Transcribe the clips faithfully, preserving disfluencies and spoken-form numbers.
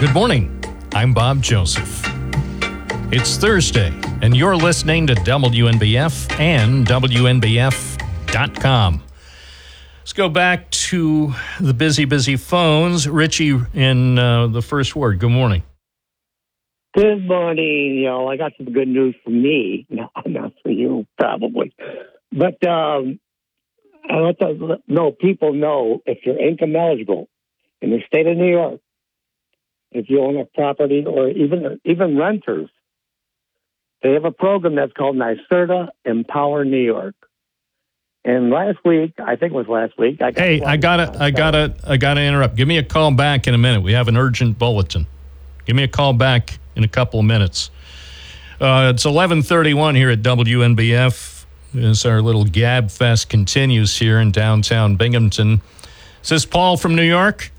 Good morning. I'm Bob Joseph. It's Thursday, and you're listening to W N B F and W N B F dot com. Let's go back to the busy, busy phones. Richie in uh, the first word. Good morning. Good morning. You know, I got some good news for me. No, not for you, probably. But um, I let the know people know if you're income eligible in the state of New York, if you own a property or even even renters, they have a program that's called NYSERDA Empower New York. And last week, I think it was last week. I got hey, I gotta, I gotta, I gotta interrupt. Give me a call back in a minute. We have an urgent bulletin. Give me a call back in a couple of minutes. Uh, it's eleven thirty-one here at W N B F as our little Gab Fest continues here in downtown Binghamton. Is this Paul from New York?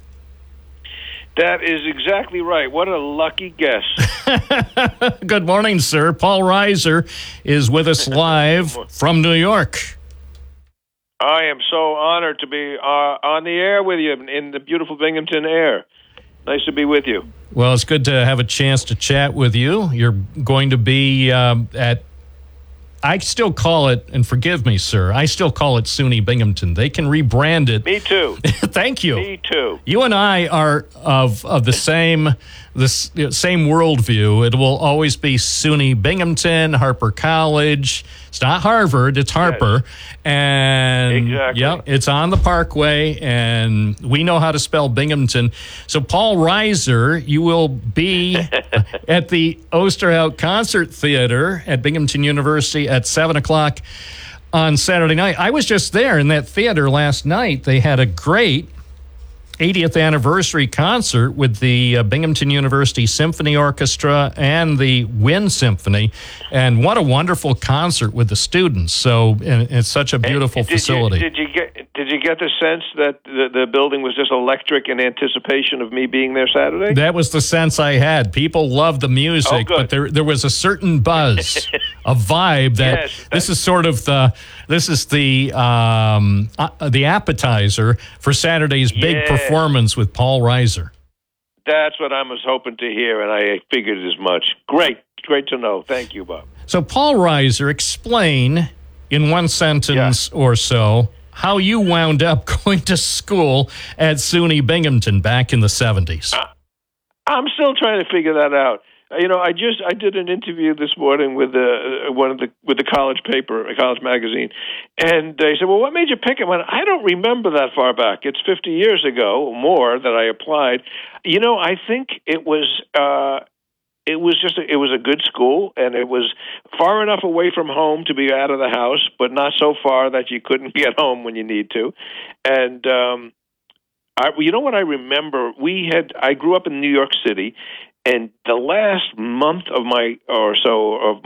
That is exactly right. What a lucky guess. Good morning, sir. Paul Reiser is with us live from New York. I am so honored to be uh, on the air with you in the beautiful Binghamton air. Nice to be with you. Well, it's good to have a chance to chat with you. You're going to be um, at, I still call it, and forgive me, sir, I still call it SUNY Binghamton. They can rebrand it. Me too. Thank you. Me too. You and I are of of the same the same worldview. It will always be SUNY Binghamton, Harper College. It's not Harvard, it's Harper. Yes. And exactly. Yeah, it's on the Parkway, and we know how to spell Binghamton. So Paul Reiser, you will be at the Osterhout Concert Theater at Binghamton University at seven o'clock on Saturday night. I was just there in that theater last night. They had a great eightieth anniversary concert with the uh, Binghamton University Symphony Orchestra and the Wind Symphony. And what a wonderful concert with the students. So and it's such a beautiful did facility. You, did you get did you get the sense that the, the building was just electric in anticipation of me being there Saturday? That was the sense I had. People loved the music, oh, but there there was a certain buzz, a vibe that yes, this is sort of the this is the um, uh, the appetizer for Saturday's big yeah. performance with Paul Reiser. That's what I was hoping to hear, and I figured as much. Great, great to know. Thank you, Bob. So, Paul Reiser, explain in one sentence yeah. or so how you wound up going to school at SUNY Binghamton back in the seventies. Uh, I'm still trying to figure that out. You know, I just I did an interview this morning with the uh, one of the with the college paper, a college magazine, and they said, "Well, what made you pick it?" I, I don't remember that far back. It's fifty years ago or more that I applied. You know, I think it was uh, it was just a, it was a good school, and it was far enough away from home to be out of the house, but not so far that you couldn't get home when you need to, and. Um, I, you know what I remember? We had I grew up in New York City, and the last month of my or so of